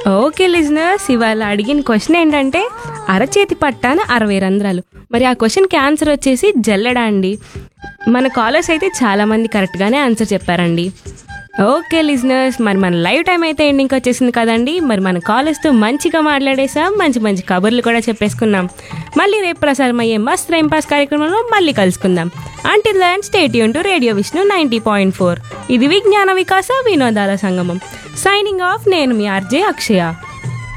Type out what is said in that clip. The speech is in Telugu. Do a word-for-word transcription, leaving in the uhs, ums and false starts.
ఓకే లిజనర్స్, ఇవాళ అడిగిన క్వశ్చన్ ఏంటంటే అరచేతి పట్టాన అరవై రంధ్రాలు. మరి ఆ క్వశ్చన్కి ఆన్సర్ వచ్చేసి జల్లెడ అండి. మన కాలర్స్ అయితే చాలామంది కరెక్ట్గానే ఆన్సర్ చెప్పారండి. ఓకే లిజనర్స్, మరి మన లైవ్ టైం అయితే ఎండింగ్కి వచ్చేసింది కదండి. మరి మన కాలర్స్తో మంచిగా మాట్లాడేసాం, మంచి మంచి కబుర్లు కూడా చెప్పేసుకున్నాం. మళ్ళీ రేపు ప్రసారం అయ్యే మస్త్ టైం పాస్ కార్యక్రమంలో మళ్ళీ కలుసుకుందాం. Until then stay tune to radio Vishnu ninety point four. ఇది విజ్ఞాన వికాస వినోదాల సంగమం. సైనింగ్ ఆఫ్, నేను మీ ఆర్జే అక్షయ.